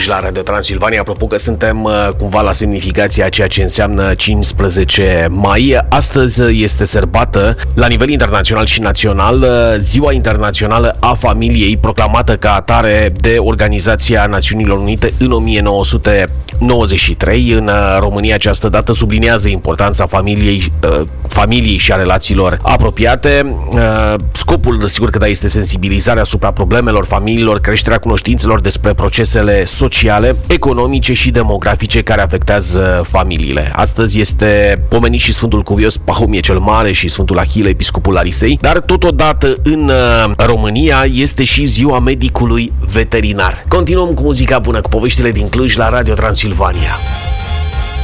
Cluj, la Radio Transilvania. Apropo că suntem cumva la semnificația a ceea ce înseamnă 15 mai. Astăzi este sărbată la nivel internațional și național Ziua Internațională a Familiei, proclamată ca atare de Organizația Națiunilor Unite în 1993. În România această dată subliniază importanța familiei și a relațiilor apropiate. Scopul, sigur că da, este sensibilizarea asupra problemelor familiilor, creșterea cunoștințelor despre procesele sociale, economice și demografice care afectează familiile. Astăzi este pomenit și Sfântul Cuvios Pahomie cel Mare și Sfântul Ahile, episcopul Larisei, dar totodată în România este și Ziua Medicului Veterinar. Continuăm cu muzica bună, cu poveștile din Cluj la Radio Transilvania.